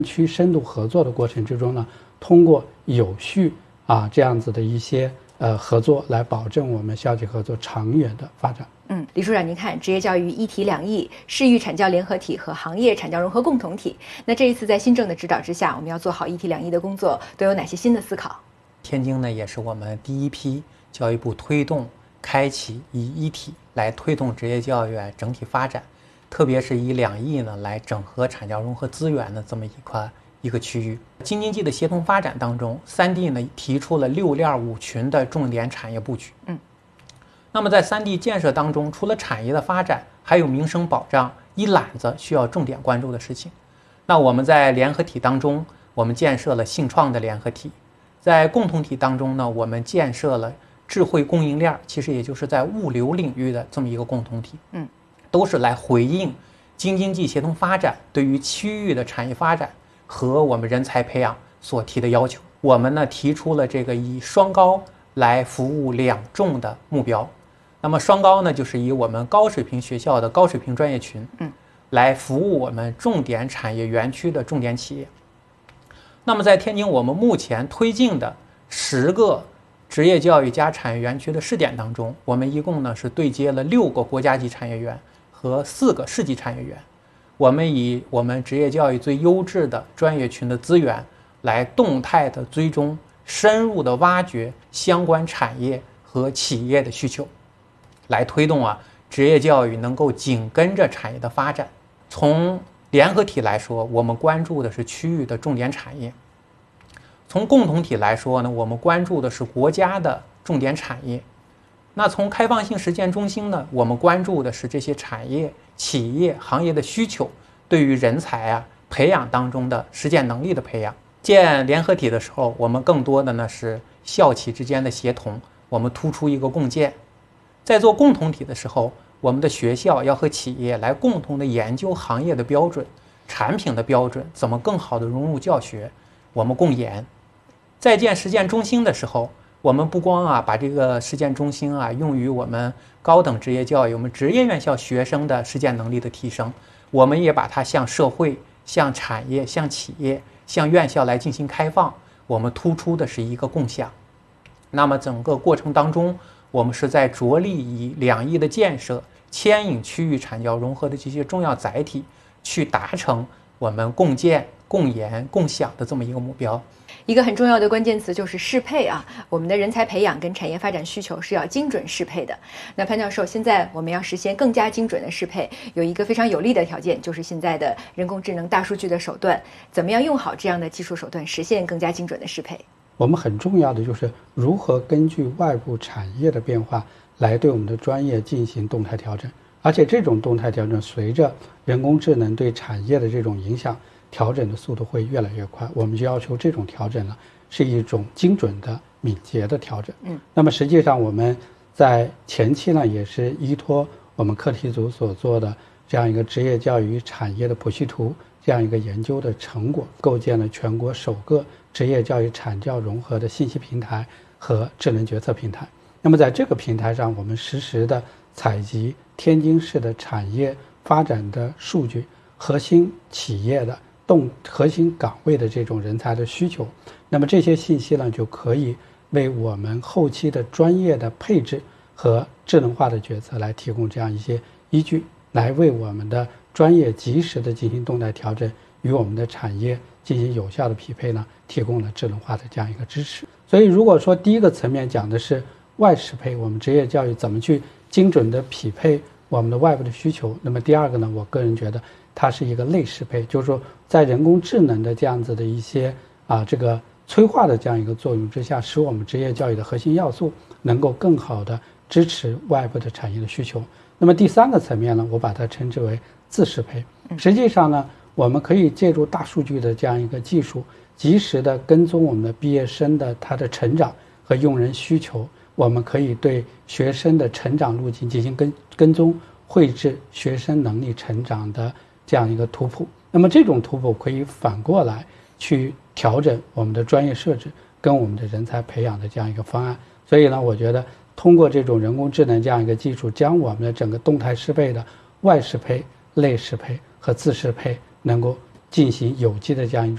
区深度合作的过程之中呢，通过有序这样子的一些合作，来保证我们校际合作长远的发展。 李处长，您看，职业教育一体两翼、市域产教联合体和行业产教融合共同体，那这一次在新政的指导之下，我们要做好一体两翼的工作，都有哪些新的思考？ 天津呢，也是我们第一批教育部推动开启以一体来推动职业教育整体发展，特别是以两翼呢来整合产教融合资源的这么一个区域。京津冀的协同发展当中，3D 呢提出了6链5群的重点产业布局。那么在3D 建设当中，除了产业的发展，还有民生保障一揽子需要重点关注的事情。那我们在联合体当中，我们建设了信创的联合体；在共同体当中呢，我们建设了智慧供应链，其实也就是在物流领域的这么一个共同体。都是来回应京津冀协同发展对于区域的产业发展和我们人才培养所提的要求。我们呢提出了这个以双高来服务2重的目标。那么双高呢，就是以我们高水平学校的高水平专业群，来服务我们重点产业园区的重点企业。那么在天津，我们目前推进的10个职业教育加产业园区的试点当中，我们一共呢是对接了6个国家级产业园和4个市级产业园。我们以我们职业教育最优质的专业群的资源，来动态的追踪、深入的挖掘相关产业和企业的需求，来推动职业教育能够紧跟着产业的发展。从联合体来说，我们关注的是区域的重点产业；从共同体来说呢，我们关注的是国家的重点产业。那从开放性实践中心呢，我们关注的是这些产业、企业、行业的需求对于人才培养当中的实践能力的培养。建联合体的时候，我们更多的呢是校企之间的协同，我们突出一个共建。在做共同体的时候，我们的学校要和企业来共同的研究行业的标准、产品的标准，怎么更好的融入教学，我们共研。在建实践中心的时候，我们不光把这个实践中心用于我们高等职业教育、我们职业院校学生的实践能力的提升，我们也把它向社会、向产业、向企业、向院校来进行开放。我们突出的是一个共享。那么整个过程当中，我们是在着力以两翼的建设牵引区域产教融合的这些重要载体，去达成我们共建、共研、共享的这么一个目标。 一个很重要的关键词就是适配我们的人才培养跟产业发展需求是要精准适配的。那潘教授，现在我们要实现更加精准的适配，有一个非常有利的条件，就是现在的人工智能、大数据的手段，怎么样用好这样的技术手段，实现更加精准的适配？ 我们很重要的就是如何根据外部产业的变化来对我们的专业进行动态调整，而且这种动态调整随着人工智能对产业的这种影响，调整的速度会越来越快。我们就要求这种调整呢是一种精准的、敏捷的调整。那么实际上我们在前期呢也是依托我们课题组所做的这样一个职业教育产业的谱系图这样一个研究的成果，构建了全国首个职业教育产教融合的信息平台和智能决策平台。那么在这个平台上，我们实时的采集天津市的产业发展的数据、核心企业的核心岗位的这种人才的需求，那么这些信息呢就可以为我们后期的专业的配置和智能化的决策来提供这样一些依据，来为我们的专业及时的进行动态调整，与我们的产业进行有效的匹配呢，提供了智能化的这样一个支持。所以如果说第一个层面讲的是外适配，我们职业教育怎么去精准的匹配我们的外部的需求，那么第二个呢，我个人觉得它是一个内适配，就是说在人工智能的这样子的一些这个催化的这样一个作用之下，使我们职业教育的核心要素能够更好的支持外部的产业的需求。那么第三个层面呢，我把它称之为自适配。实际上呢，我们可以借助大数据的这样一个技术，及时的跟踪我们的毕业生的他的成长和用人需求，我们可以对学生的成长路径进行跟踪，绘制学生能力成长的这样一个图谱。那么这种图谱可以反过来去调整我们的专业设置跟我们的人才培养的这样一个方案。所以呢，我觉得通过这种人工智能这样一个技术，将我们的整个动态适配的外适配、内适配和自适配能够进行有机的这样一种